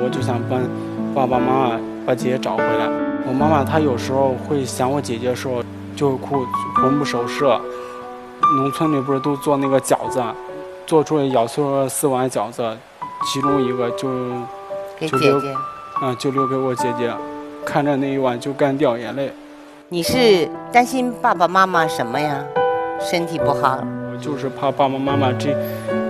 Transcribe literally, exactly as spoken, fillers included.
我就想帮爸爸妈妈把姐姐找回来。我妈妈她有时候会想我姐姐的时候就会哭，魂不守舍。农村里不是都做那个饺子，做出来咬出四碗饺子，其中一个就给姐姐， 啊、嗯，就留给我姐姐，看着那一碗就干掉眼泪。 你是担心爸爸妈妈什么呀？身体不好？ 我就是怕爸爸妈妈这